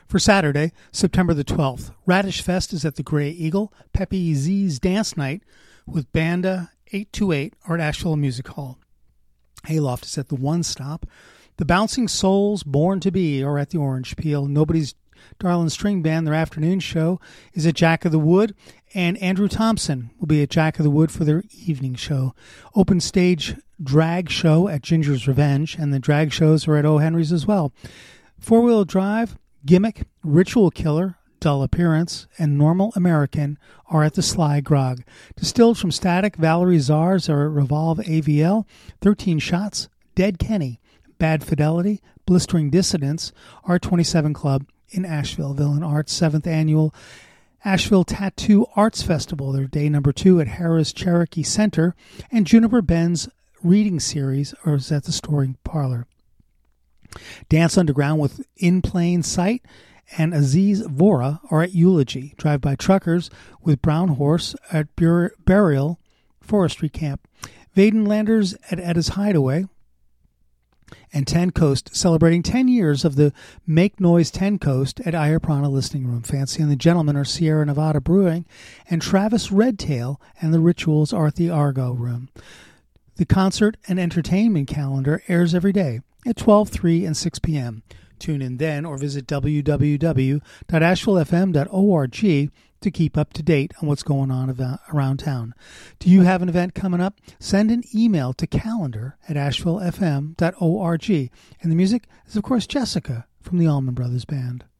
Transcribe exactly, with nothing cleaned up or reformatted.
For Saturday, September the twelfth, Radish Fest is at the Grey Eagle, Pepe Z's Dance Night with Banda eight two eight are at Asheville Music Hall. Hayloft is at the One Stop. The Bouncing Souls, Born to Be are at the Orange Peel. Nobody's Darlin' String Band, their afternoon show is at Jack of the Wood, and Andrew Thompson will be at Jack of the Wood for their evening show. Open stage drag show at Ginger's Revenge, and the drag shows are at O. Henry's as well. Four-wheel drive, Gimmick, Ritual Killer, Dull Appearance, and Normal American are at the Sly Grog. Distilled from Static, Valerie Czars are at Revolve A V L, thirteen Shots, Dead Kenny, Bad Fidelity, Blistering Dissidents, R twenty-seven Club in Asheville. Villain Arts' seventh Annual Asheville Tattoo Arts Festival. Their day number two at Harrah's Cherokee Center, and Juniper Ben's reading series is at the Story Parlor. Dance Underground with In Plain Sight and Aziz Vora are at Eulogy. Drive-by Truckers with Brown Horse at Bur- Burial Forestry Camp. Vadenlanders at Edda's Hideaway. And Ten Coast, celebrating ten years of the Make Noise Ten Coast at Ayaprana Listening Room. Fancy and the Gentlemen are Sierra Nevada Brewing, and Travis Redtail and the Rituals are at the Argo Room. The concert and entertainment calendar airs every day at twelve, three, and six p.m. Tune in then or visit w w w dot asheville f m dot org to keep up to date on what's going on about, around town. Do you have an event coming up? Send an email to calendar at asheville f m dot org. And the music is, of course, Jessica from the Allman Brothers Band.